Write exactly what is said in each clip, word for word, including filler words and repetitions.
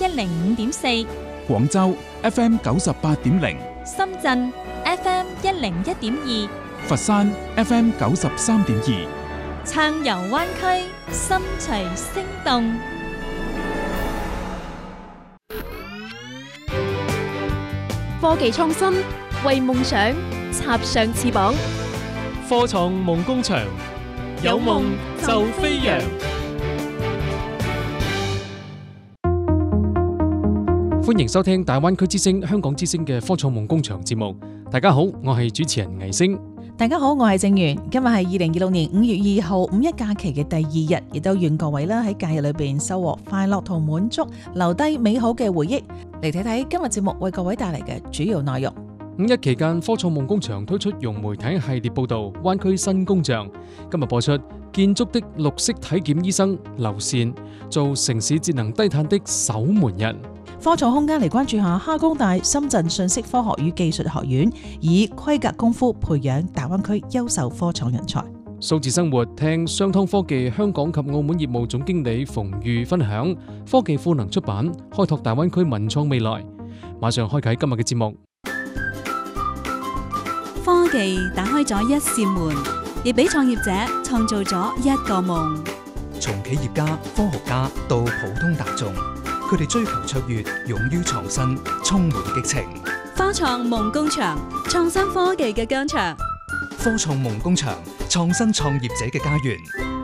一零五點四， 廣州 F M 九十八點零， 深圳 F M 一零一點二， 佛山 F M 九十三點二， 暢遊灣區，心隨聲動。 科技創新，為夢想插上翅膀。 科創夢工場，有夢就飛揚。歡迎收聽大灣區之聲、香港之聲嘅科創夢工場節目。大家好，我係主持人倪星。 大家好，我係正源。今日係二零二六年五月二號五一假期嘅第二日，亦都願各位啦喺假日裏邊收穫快樂同滿足，留低美好嘅回憶。嚟睇睇今日節目為各位帶嚟嘅主要內容。 五一期間，科創夢工場推出融媒體系列報道《灣區新工匠》。今日播出建築的綠色體檢醫生劉善，做城市節能低碳的守門人。 科創空間嚟關注下哈工大深圳信息科學與技術學院，以規格功夫培養大灣區優秀科創人才。 數字生活，聽商湯科技香港及澳門業務總經理馮玉分享科技賦能出版，開拓大灣區文創未來。馬上開啟今日嘅節目。 科技打開咗一扇門，亦俾創業者創造咗一個夢。 從企業家、科學家到普通大眾，佢哋追求卓越，勇於創新，充滿激情。 科創夢工場，創新科技嘅疆場。 科創夢工場，創新創業者嘅家園。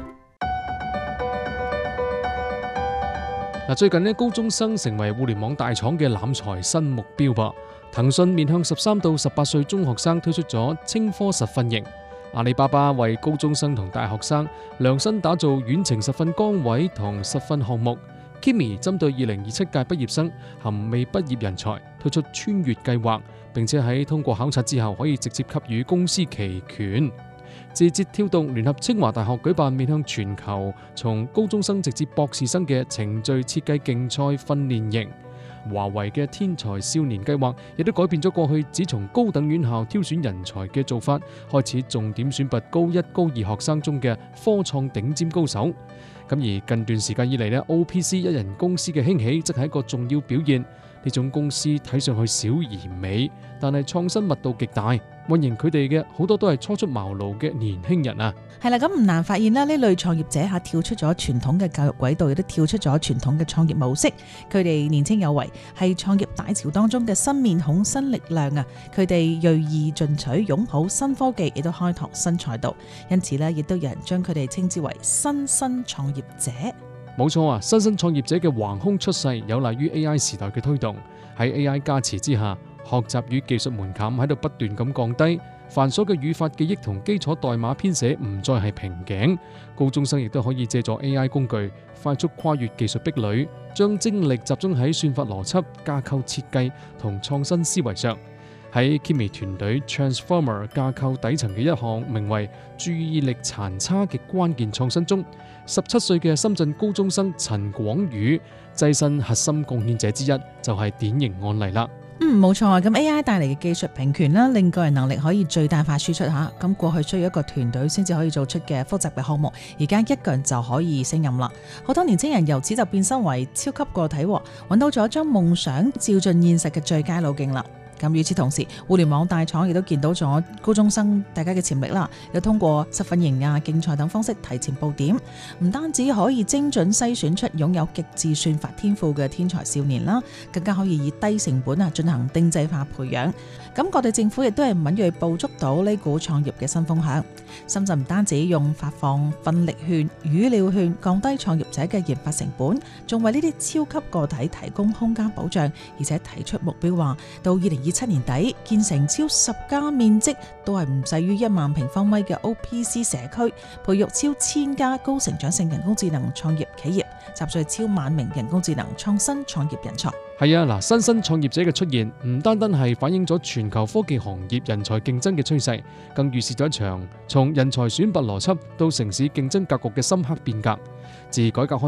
嗱，最近呢，高中生成為互聯網大廠嘅攬財新目標噃。騰訊面向十三到十八歲中學生推出咗青科實訓營，阿里巴巴為高中生同大學生量身打造遠程實訓崗位同實訓項目。Kimi 針對二零二七屆畢業生含未畢業人才推出穿越計劃，並且喺通過考察之後可以直接給予公司期權。字節跳動聯合清華大學舉辦面向全球從高中生直至博士生嘅程序設計競賽訓練營。華為嘅天才少年計劃亦都改變咗過去只從高等院校挑選人才嘅做法，開始重點選拔高一高二學生中嘅科創頂尖高手。咁而近段時間以嚟呢 O P C 一人公司嘅興起，則係一個重要表現。呢種公司睇上去小而美，但係創新密度極大，運營佢哋嘅好多都係初出茅廬嘅年輕人啊。 係啦，咁唔難發現啦，呢類創業者下跳出咗傳統嘅教育軌道，亦都跳出咗傳統嘅創業模式。佢哋年青有為，係創業大潮當中嘅新面孔、新力量啊！佢哋銳意進取，擁抱新科技，亦都開拓新賽道。因此呢，亦都有人將佢哋稱之為新生創業者。 冇錯啊！新生創業者嘅橫空出世，有賴於 A I 時代嘅推動。喺 A I 加持之下，學習與技術門檻喺度不斷咁降低，繁瑣嘅語法記憶同基礎代碼編寫唔再係瓶頸。高中生亦都可以借助 A I 工具，快速跨越技術壁壘，將精力集中喺算法邏輯、架構設計同創新思維上。喺 Kimi 團隊 Transformer 架構底層嘅一項名為注意力殘差嘅關鍵創新中，十七歲嘅深圳高中生陳廣宇躋身核心貢獻者之一，就係典型案例啦。 嗯，冇錯啊！咁 A I 帶嚟嘅技術平權啦，令個人能力可以最大化輸出吓。咁過去需要一個團隊先至可以做出嘅複雜嘅項目，而家一個人就可以勝任啦。好多年輕人由此就變身為超級個體，揾到咗將夢想照進現實嘅最佳路徑啦。咁與此同時，互聯網大廠亦都見到咗高中生大家嘅潛力啦，又通過實訓營啊、競賽等方式提前報點，唔單止可以精準篩選出擁有極致算法天賦嘅天才少年啦，更加可以以低成本啊進行定制化培養。咁各地政府亦都係敏銳捕捉到呢股創業嘅新風向。深圳唔單止用發放奮力券、語料券降低創業者嘅研發成本，仲為呢啲超級個體提供空間保障，而且提出目標話到二零二七年底建成超十家面積都係唔細於一萬平方米嘅 O P C 社區，培育超千家高成長性人工智能創業企業，集聚超萬名人工智能創新創業人才。 係啊，嗱，新生創業者嘅出現唔單單係反映咗全球科技行業人才競爭嘅趨勢，更預示咗一場從人才選拔邏輯到城市競爭格局嘅深刻變革。自改革開